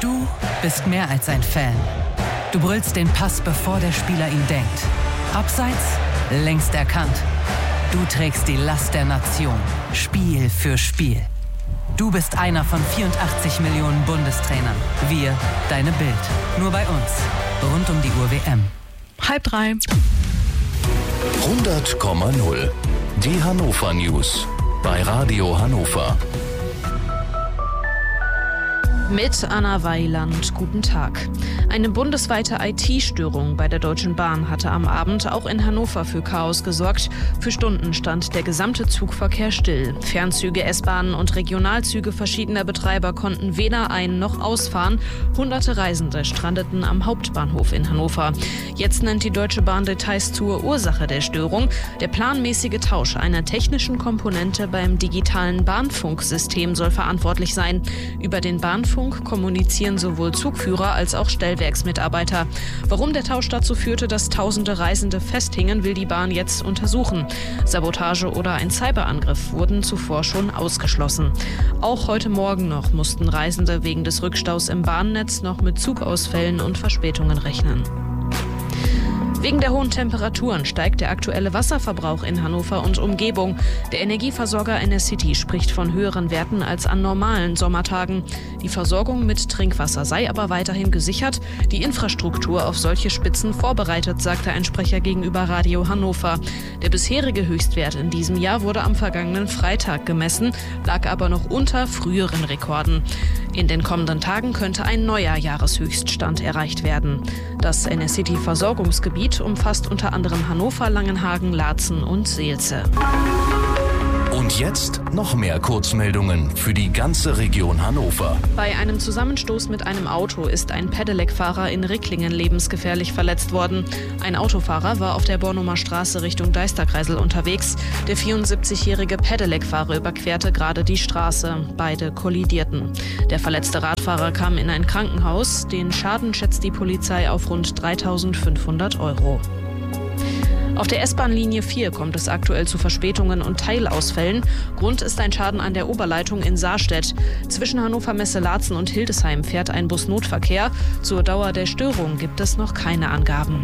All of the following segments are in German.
Du bist mehr als ein Fan. Du brüllst den Pass, bevor der Spieler ihn denkt. Abseits, längst erkannt. Du trägst die Last der Nation, Spiel für Spiel. Du bist einer von 84 Millionen Bundestrainern. Wir, deine Bild. Nur bei uns. Rund um die Uhr WM. 2:30. 100,0. Die Hannover News. Bei Radio Hannover. Mit Anna Weiland, guten Tag. Eine bundesweite IT-Störung bei der Deutschen Bahn hatte am Abend auch in Hannover für Chaos gesorgt. Für Stunden stand der gesamte Zugverkehr still. Fernzüge, S-Bahnen und Regionalzüge verschiedener Betreiber konnten weder ein- noch ausfahren. Hunderte Reisende strandeten am Hauptbahnhof in Hannover. Jetzt nennt die Deutsche Bahn Details zur Ursache der Störung. Der planmäßige Tausch einer technischen Komponente beim digitalen Bahnfunksystem soll verantwortlich sein. Über den Bahnfunk kommunizieren sowohl Zugführer als auch Stellwerksmitarbeiter. Warum der Tausch dazu führte, dass tausende Reisende festhingen, will die Bahn jetzt untersuchen. Sabotage oder ein Cyberangriff wurden zuvor schon ausgeschlossen. Auch heute Morgen noch mussten Reisende wegen des Rückstaus im Bahnnetz noch mit Zugausfällen und Verspätungen rechnen. Wegen der hohen Temperaturen steigt der aktuelle Wasserverbrauch in Hannover und Umgebung. Der Energieversorger Enercity spricht von höheren Werten als an normalen Sommertagen. Die Versorgung mit Trinkwasser sei aber weiterhin gesichert, die Infrastruktur auf solche Spitzen vorbereitet, sagte ein Sprecher gegenüber Radio Hannover. Der bisherige Höchstwert in diesem Jahr wurde am vergangenen Freitag gemessen, lag aber noch unter früheren Rekorden. In den kommenden Tagen könnte ein neuer Jahreshöchststand erreicht werden. Das Enercity-Versorgungsgebiet umfasst unter anderem Hannover, Langenhagen, Laatzen und Seelze. Und jetzt noch mehr Kurzmeldungen für die ganze Region Hannover. Bei einem Zusammenstoß mit einem Auto ist ein Pedelec-Fahrer in Ricklingen lebensgefährlich verletzt worden. Ein Autofahrer war auf der Bornumer Straße Richtung Deisterkreisel unterwegs. Der 74-jährige Pedelec-Fahrer überquerte gerade die Straße. Beide kollidierten. Der verletzte Radfahrer kam in ein Krankenhaus. Den Schaden schätzt die Polizei auf rund 3.500 €. Auf der S-Bahn-Linie 4 kommt es aktuell zu Verspätungen und Teilausfällen. Grund ist ein Schaden an der Oberleitung in Saarstedt. Zwischen Hannover Messe Laatzen und Hildesheim fährt ein Bus-Notverkehr. Zur Dauer der Störung gibt es noch keine Angaben.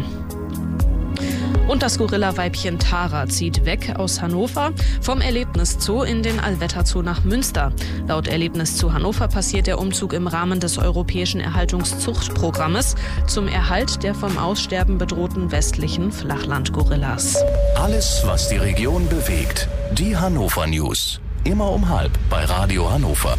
Und das Gorilla-Weibchen Tara zieht weg aus Hannover vom Erlebniszoo in den Allwetterzoo nach Münster. Laut Erlebniszoo Hannover passiert der Umzug im Rahmen des europäischen Erhaltungszuchtprogrammes zum Erhalt der vom Aussterben bedrohten westlichen Flachlandgorillas. Alles, was die Region bewegt. Die Hannover News. Immer um 12:30 bei Radio Hannover.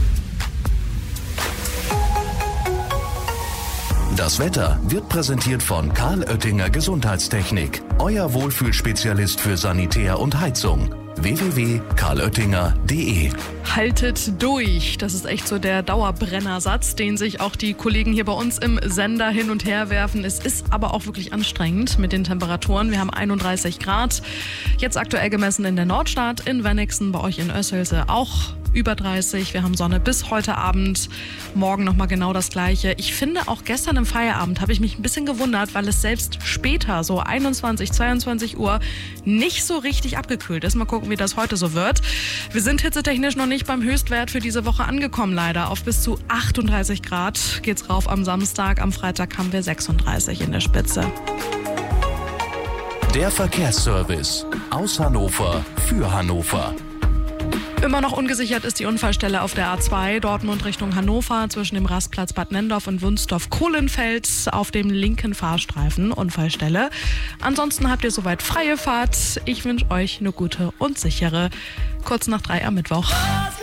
Das Wetter wird präsentiert von Karl Oettinger Gesundheitstechnik. Euer Wohlfühlspezialist für Sanitär und Heizung. www.karloettinger.de. Haltet durch. Das ist echt so der Dauerbrennersatz, den sich auch die Kollegen hier bei uns im Sender hin und her werfen. Es ist aber auch wirklich anstrengend mit den Temperaturen. Wir haben 31 Grad. Jetzt aktuell gemessen in der Nordstadt, in Wennigsen, bei euch in Oesshülse auch über 30. Wir haben Sonne bis heute Abend. Morgen nochmal genau das Gleiche. Ich finde, auch gestern im Feierabend habe ich mich ein bisschen gewundert, weil es selbst später, so 21, 22 Uhr, nicht so richtig abgekühlt ist. Mal gucken, wie das heute so wird. Wir sind hitzetechnisch noch nicht beim Höchstwert für diese Woche angekommen, leider. Auf bis zu 38 Grad geht's rauf am Samstag. Am Freitag haben wir 36 in der Spitze. Der Verkehrsservice aus Hannover für Hannover. Immer noch ungesichert ist die Unfallstelle auf der A2 Dortmund Richtung Hannover zwischen dem Rastplatz Bad Nendorf und Wunstorf-Kohlenfeld auf dem linken Fahrstreifen Unfallstelle. Ansonsten habt ihr soweit freie Fahrt. Ich wünsche euch eine gute und sichere kurz nach 3 am Mittwoch.